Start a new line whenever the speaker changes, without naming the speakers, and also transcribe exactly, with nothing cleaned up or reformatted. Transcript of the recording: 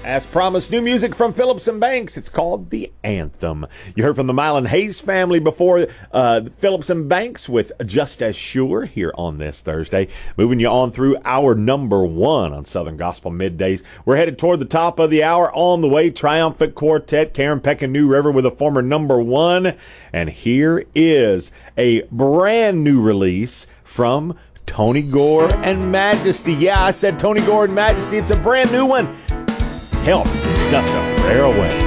As promised, new music from Phillips and Banks. It's called The Anthem. You heard from the Mylan Hayes family before uh, Phillips and Banks with Just As Sure here on this Thursday. Moving you on through our number one on Southern Gospel Middays. We're headed toward the top of the hour. On the way, Triumphant Quartet, Karen Peck and New River with a former number one. And here is a brand new release from Tony Gore and Majesty. Yeah, I said Tony Gore and Majesty. It's a brand new one. Help is just a prayer away.